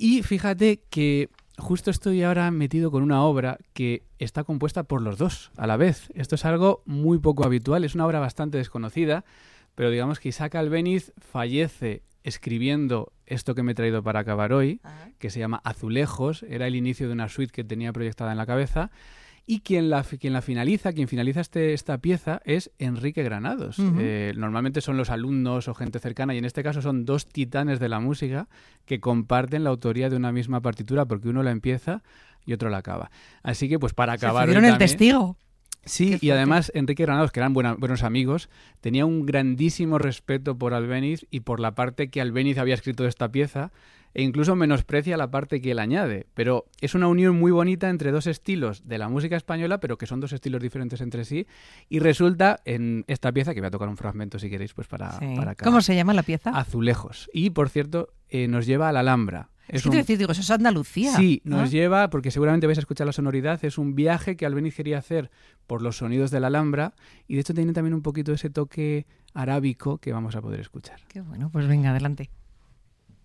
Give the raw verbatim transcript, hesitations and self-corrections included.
Y fíjate que justo estoy ahora metido con una obra que está compuesta por los dos a la vez. Esto es algo muy poco habitual, es una obra bastante desconocida, pero digamos que Isaac Albéniz fallece escribiendo esto que me he traído para acabar hoy, uh-huh. que se llama Azulejos. Era el inicio de una suite que tenía proyectada en la cabeza. Y quien la, quien la finaliza, quien finaliza este, esta pieza es Enrique Granados. Uh-huh. Eh, normalmente son los alumnos o gente cercana, y en este caso son dos titanes de la música que comparten la autoría de una misma partitura, porque uno la empieza y otro la acaba. Así que, pues para acabar... ¿Se dieron el testigo? Sí, y además Enrique Granados, que eran buena, buenos amigos, tenía un grandísimo respeto por Albéniz y por la parte que Albéniz había escrito de esta pieza, e incluso menosprecia la parte que él añade. Pero es una unión muy bonita entre dos estilos de la música española, pero que son dos estilos diferentes entre sí, y resulta en esta pieza, que voy a tocar un fragmento si queréis, pues para, sí. para acá. ¿Cómo se llama la pieza? Azulejos. Y, por cierto, eh, nos lleva a la Alhambra. Es que un... te decir, digo, eso es Andalucía. Sí, nos ¿Ah? lleva, porque seguramente vais a escuchar la sonoridad, es un viaje que Albéniz quería hacer por los sonidos de la Alhambra, y de hecho tiene también un poquito ese toque arábico que vamos a poder escuchar. Qué bueno, pues venga, adelante.